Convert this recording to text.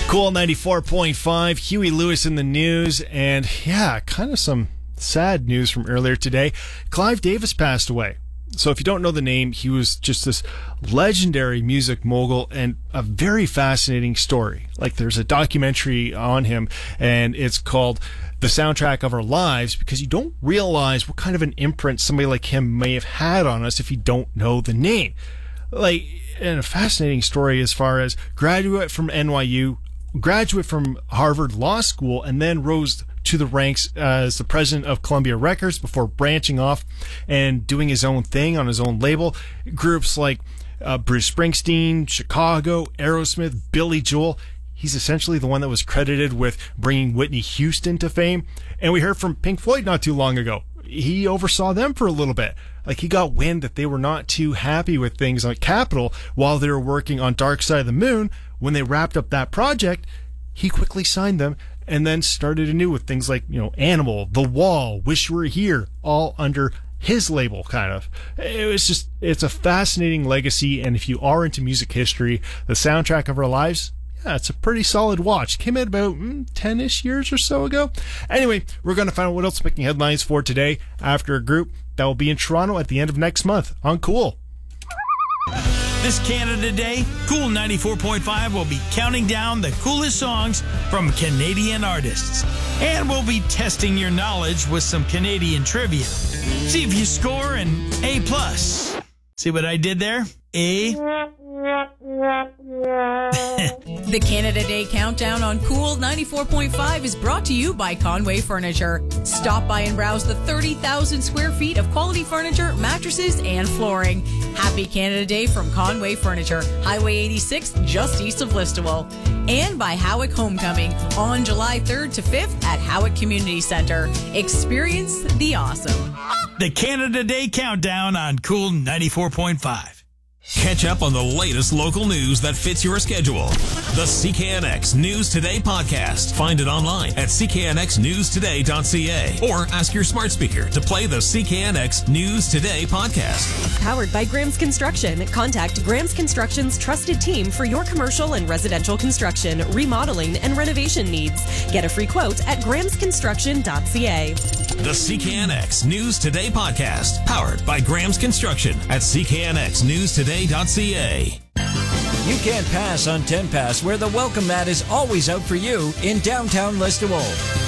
Cool 94.5, Huey Lewis in the news, and yeah, kind of some sad news from earlier today. Clive Davis passed away. So if you don't know the name, he was just this legendary music mogul and a very fascinating story. Like there's a documentary on him and it's called The Soundtrack of Our Lives, because you don't realize what kind of an imprint somebody like him may have had on us if you don't know the name. Like, and a fascinating story as far as graduate from NYU, graduate from Harvard Law School, and then rose to the ranks as the president of Columbia Records before branching off and doing his own thing on his own label. Groups like Bruce Springsteen, Chicago, Aerosmith, Billy Joel. He's essentially the one that was credited with bringing Whitney Houston to fame. And we heard from Pink Floyd not too long ago. He oversaw them for a little bit. Like, he got wind that they were not too happy with things on Capitol while they were working on Dark Side of the Moon. When they wrapped up that project, he quickly signed them and then started anew with things like, Animal, The Wall, Wish You Were Here, all under his label, kind of. It's a fascinating legacy, and if you are into music history, The Soundtrack of Our Lives, yeah, it's a pretty solid watch. Came out about 10-ish years or so ago. Anyway, we're going to find out what else is making headlines for today after a group that will be in Toronto at the end of next month on Cool. This Canada Day, Cool 94.5 will be counting down the coolest songs from Canadian artists. And we'll be testing your knowledge with some Canadian trivia. See if you score an A+. See what I did there? A. The Canada Day Countdown on Cool 94.5 is brought to you by Conway Furniture. Stop by and browse the 30,000 square feet of quality furniture, mattresses, and flooring. Happy Canada Day from Conway Furniture, Highway 86, just east of Listowel. And by Howick Homecoming on July 3rd to 5th at Howick Community Center. Experience the awesome. The Canada Day Countdown on Cool 94.5. Catch up on the latest local news that fits your schedule. The CKNX News Today podcast. Find it online at cknxnewstoday.ca or ask your smart speaker to play the CKNX News Today podcast. Powered by Graham's Construction. Contact Graham's Construction's trusted team for your commercial and residential construction, remodeling, and renovation needs. Get a free quote at grahamsconstruction.ca. The CKNX News Today podcast. Powered by Graham's Construction at cknxnewstoday.ca. You can't pass on 10 Pass, where the welcome mat is always out for you in downtown Listowel.